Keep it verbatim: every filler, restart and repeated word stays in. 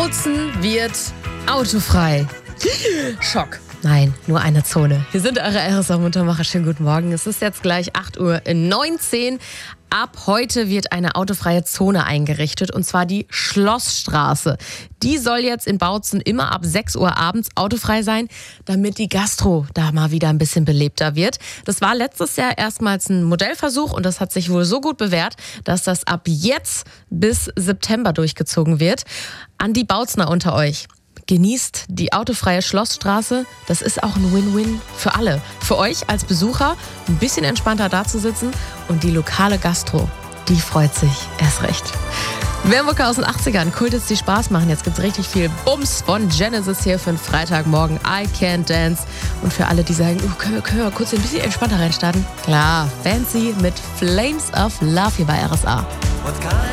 Bautzen wird autofrei. Schock. Nein, nur eine Zone. Wir sind eure R S A-Muntermacher. Schönen guten Morgen. Es ist jetzt gleich acht Uhr neunzehn. Ab heute wird eine autofreie Zone eingerichtet, und zwar die Schlossstraße. Die soll jetzt in Bautzen immer ab sechs Uhr abends autofrei sein, damit die Gastro da mal wieder ein bisschen belebter wird. Das war letztes Jahr erstmals ein Modellversuch und das hat sich wohl so gut bewährt, dass das ab jetzt bis September durchgezogen wird. An die Bautzner unter euch: Genießt die autofreie Schlossstraße. Das ist auch ein Win-Win für alle. Für euch als Besucher ein bisschen entspannter dazusitzen, und die lokale Gastro, die freut sich erst recht. Wer Mucke aus den achtzigern, Kultis, die Spaß machen. Jetzt gibt's richtig viel Bums von Genesis hier für einen Freitagmorgen. I Can't Dance. Und für alle, die sagen, oh, können, wir, können wir kurz ein bisschen entspannter reinstarten? Klar, Fancy mit Flames of Love hier bei R S A.